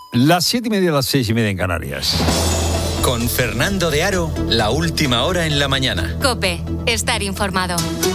Las 7:30, las 6:30 en Canarias. Con Fernando de Aro, la última hora en la mañana. COPE, estar informado.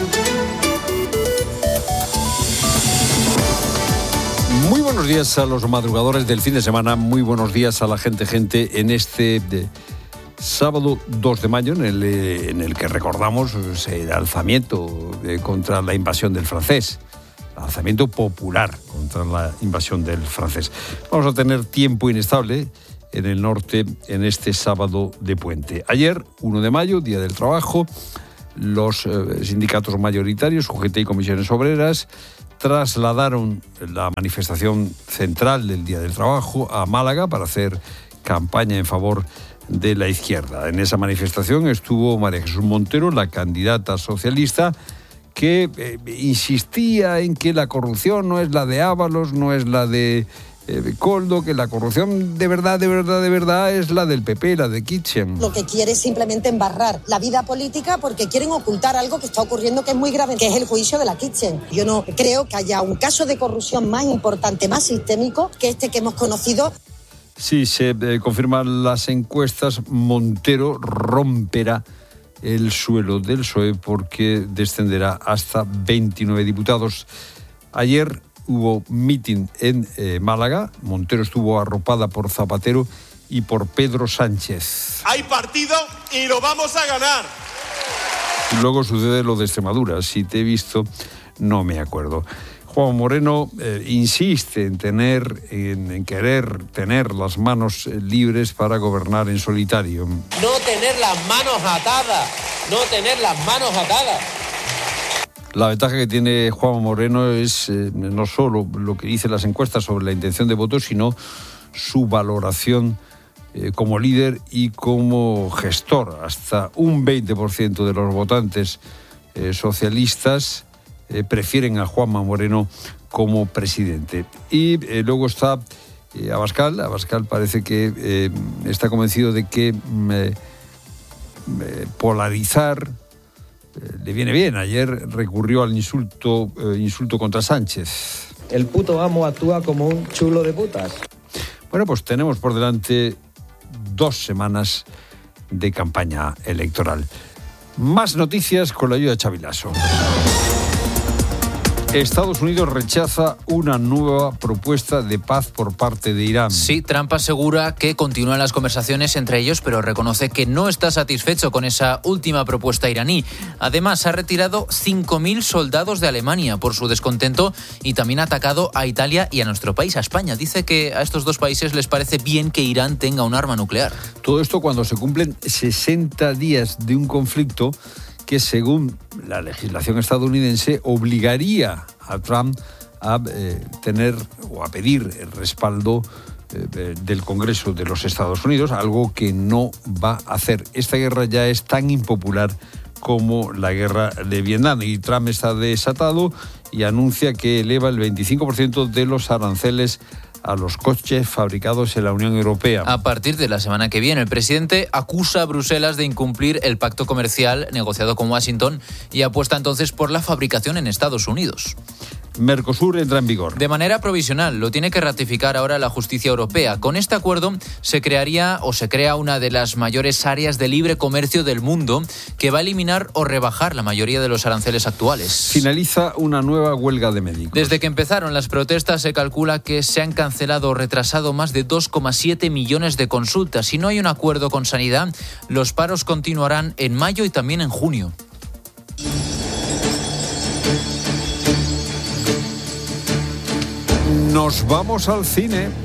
Muy buenos días a los madrugadores del fin de semana, muy buenos días a la gente en este sábado 2 de mayo, en el que recordamos el alzamiento contra la invasión del francés. Alzamiento popular contra la invasión del francés. Vamos a tener tiempo inestable en el norte en este sábado de puente. Ayer, 1 de mayo, Día del Trabajo, los sindicatos mayoritarios, UGT y Comisiones Obreras, trasladaron la manifestación central del Día del Trabajo a Málaga para hacer campaña en favor de la izquierda. En esa manifestación estuvo María Jesús Montero, la candidata socialista, que insistía en que la corrupción no es la de Ábalos, no es la de Koldo, que la corrupción de verdad es la del PP, la de Kitchen. Lo que quiere es simplemente embarrar la vida política porque quieren ocultar algo que está ocurriendo que es muy grave, que es el juicio de la Kitchen. Yo no creo que haya un caso de corrupción más importante, más sistémico que este que hemos conocido. Sí, se confirman las encuestas. Montero romperá el suelo del PSOE porque descenderá hasta 29 diputados. Ayer hubo mitin en Málaga. Montero estuvo arropada por Zapatero y por Pedro Sánchez. Hay partido y lo vamos a ganar. Luego sucede lo de Extremadura. Si te he visto, no me acuerdo. Juan Moreno insiste en querer tener las manos libres para gobernar en solitario. No tener las manos atadas. La ventaja que tiene Juan Moreno es no solo lo que dicen las encuestas sobre la intención de voto, sino su valoración como líder y como gestor. Hasta un 20% de los votantes socialistas prefieren a Juanma Moreno como presidente. Y luego está Abascal. Abascal parece que está convencido de que polarizar le viene bien. Ayer recurrió al insulto contra Sánchez. El puto amo actúa como un chulo de putas. Bueno, pues tenemos por delante 2 semanas de campaña electoral. Más noticias con la ayuda de Xavi Lasso. Estados Unidos rechaza una nueva propuesta de paz por parte de Irán. Sí, Trump asegura que continúan las conversaciones entre ellos, pero reconoce que no está satisfecho con esa última propuesta iraní. Además, ha retirado 5.000 soldados de Alemania por su descontento y también ha atacado a Italia y a nuestro país, a España. Dice que a estos 2 países les parece bien que Irán tenga un arma nuclear. Todo esto cuando se cumplen 60 días de un conflicto que, según la legislación estadounidense, obligaría a Trump a tener o a pedir el respaldo del Congreso de los Estados Unidos, algo que no va a hacer. Esta guerra ya es tan impopular como la guerra de Vietnam y Trump está desatado y anuncia que eleva el 25% de los aranceles a los coches fabricados en la Unión Europea. A partir de la semana que viene, el presidente acusa a Bruselas de incumplir el pacto comercial negociado con Washington y apuesta entonces por la fabricación en Estados Unidos. Mercosur entra en vigor. De manera provisional, lo tiene que ratificar ahora la justicia europea. Con este acuerdo se crea una de las mayores áreas de libre comercio del mundo que va a eliminar o rebajar la mayoría de los aranceles actuales. Finaliza una nueva huelga de médicos. Desde que empezaron las protestas se calcula que se han cancelado o retrasado más de 2,7 millones de consultas. Si no hay un acuerdo con Sanidad, los paros continuarán en mayo y también en junio. Nos vamos al cine.